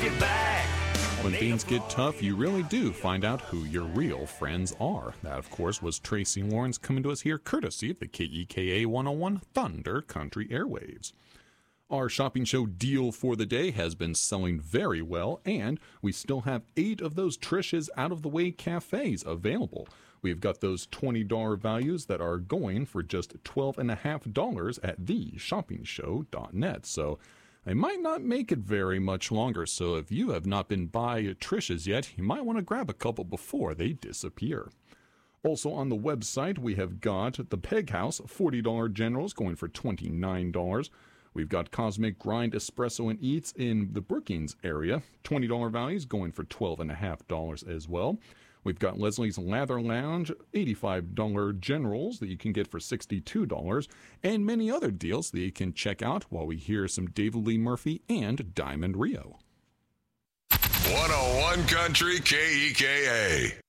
it back. When things get tough, you really do find out who your real friends are. That, of course, was Tracy Lawrence coming to us here courtesy of the KEKA 101 Thunder Country Airwaves. Our shopping show deal for the day has been selling very well, and we still have 8 of those Trish's Out of the Way cafes available. We've got those $20 values that are going for just $12.50 at theshoppingshow.net. So they might not make it very much longer, so if you have not been by Trish's yet, you might want to grab a couple before they disappear. Also on the website, we have got the Peg House $40 Generals going for $29. We've got Cosmic Grind Espresso and Eats in the Brookings area, $20 values going for $12.50 as well. We've got Leslie's Lather Lounge, $85 Generals that you can get for $62, and many other deals that you can check out while we hear some David Lee Murphy and Diamond Rio. 101 Country KEKA.